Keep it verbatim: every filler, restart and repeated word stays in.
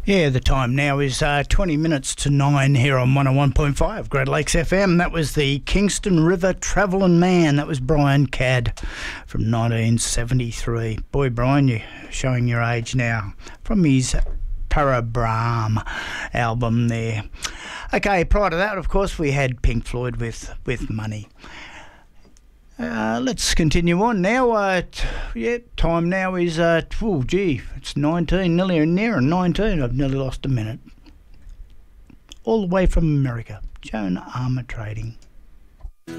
Yeah, the time now is uh, twenty minutes to nine here on one oh one point five Great Lakes F M. That was the Kingston River Travelling Man. That was Brian Cadd from nineteen seventy-three. Boy, Brian, you're showing your age now. From his Para Brahm album there. Okay, prior to that, of course, we had Pink Floyd with, with Money. Uh, let's continue on now. Uh, t- yeah, time now is, uh, oh gee, it's nineteen, nearly near nineteen. I've nearly lost a minute. All the way from America, Joan Armour Trading.